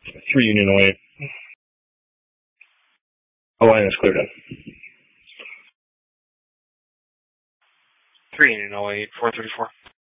3 Union 08. Line is cleared in. 3 Union 08, 434.